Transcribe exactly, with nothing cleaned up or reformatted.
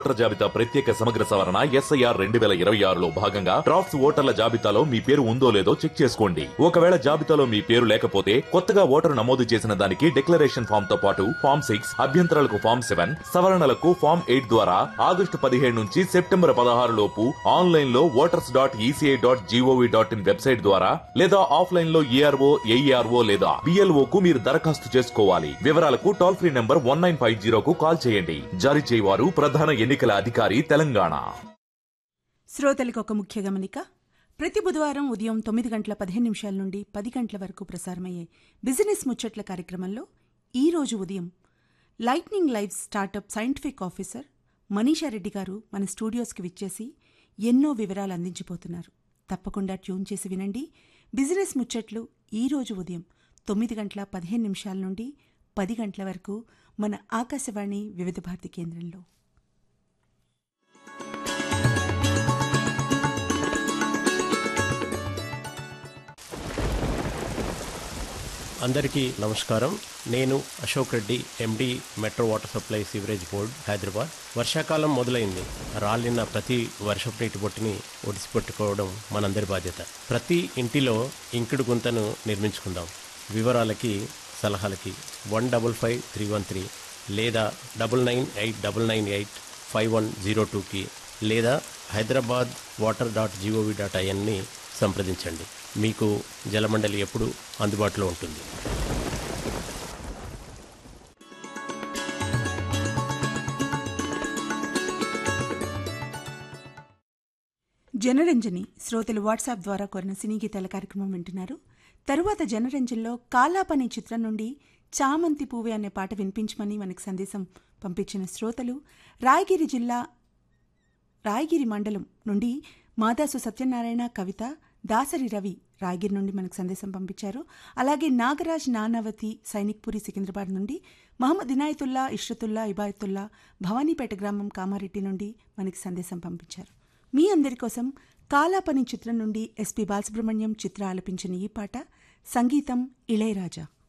ఓటర్ల జాబితా ప్రత్యేక సమగ్ర సవరణ ఎస్ఐఆర్ రెండు వేల ఇరవై ఆరులో భాగంగా డ్రాఫ్ట్స్ ఓటర్ల జాబితాలో మీ పేరు ఉందో లేదో చెక్ చేసుకోండి. ఒకవేళ జాబితాలో మీ పేరు లేకపోతే కొత్తగా ఓటరు నమోదు చేసిన దానికి డిక్లరేషన్ ఫామ్ తో పాటు ఫామ్ సిక్స్ అభ్యంతరాలకు ఫామ్ సెవెన్ సవరణలకు ఫామ్ ఎయిట్ ద్వారా ఆగస్టు పదిహేడు నుంచి సెప్టెంబర్ పదహారు లోపు ఆన్లైన్ లో voters dot ECI dot GOV dot in website ద్వారా లేదా ఆఫ్లైన్ లో ఈఆర్ఓ ఏఈఆర్ఓ లేదా బిఎల్ఓ కు మీరు దరఖాస్తు చేసుకోవాలి. వివరాలకు toll free number one nine five జీరోకు call చేయండి. జారీ చేయవారు ప్రధాన ఎన్నికల అధికారి తెలంగాణ. శ్రోతలకు ఒక ముఖ్య గమనిక. ప్రతి బుధవారం ఉదయం తొమ్మిది గంటల పదిహేను నిమిషాల నుండి పది గంటల వరకు ప్రసారమయ్యే బిజినెస్ ముచ్చట్ల కార్యక్రమంలో ఈ రోజు ఉదయం lightning live startup scientific officer మనీషారెడ్డి గారు మన స్టూడియోస్కి విచ్చేసి ఎన్నో వివరాలు అందించిపోతున్నారు. తప్పకుండా ట్యూన్ చేసి వినండి. బిజినెస్ ముచ్చట్లు ఈ రోజు ఉదయం తొమ్మిది గంటల పదిహేను నిమిషాల నుండి పది గంటల వరకు మన ఆకాశవాణి వివిధ భారతి కేంద్రంలో. అందరికీ నమస్కారం. నేను అశోక్ రెడ్డి, ఎండి, metro water supply sewerage board, Hyderabad. వర్షాకాలం మొదలైంది. రాలిన ప్రతి వర్షపు నీటి బొట్టుని ఒడిసిపెట్టుకోవడం మనందరి బాధ్యత. ప్రతి ఇంటిలో ఇంకుడు గుంతను నిర్మించుకుందాం. వివరాలకి సలహాలకి one double five three one three లేదా double nine eight double nine eight five one zero టూకి లేదా Hyderabad water dot GOV dot ఐఎన్ని సంప్రదించండి. మీకు జలమండలి ఎప్పుడు అందుబాటులో ఉంటుంది. జనరంజని శ్రోతలు వాట్సాప్ ద్వారా కోరిన సినీ గీతాల కార్యక్రమం వింటున్నారు. తరువాత జనరంజన్లో కాలాపని చిత్రం నుండి చామంతి పువ్వే అనే పాట వినిపించమని మనకు సందేశం పంపించిన శ్రోతలు రాయగిరి జిల్లా రాయగిరి మండలం నుండి మాదాసు సత్యనారాయణ, కవిత, దాసరి రవి రాయగిరి నుండి మనకు సందేశం పంపించారు. అలాగే నాగరాజ్, నానావతి, సైనిక్పురి సికింద్రాబాద్ నుండి మహమ్మద్ ఇనాయతుల్లా, ఇష్రతుల్లా, ఇబాయతుల్లా భవానీపేట గ్రామం కామారెడ్డి నుండి మనకి సందేశం పంపించారు. మీ అందరి కోసం కాలాపని చిత్రం నుండి ఎస్పి బాలసుబ్రహ్మణ్యం, చిత్ర ఆలపించిన ఈ పాట, సంగీతం ఇళయరాజా.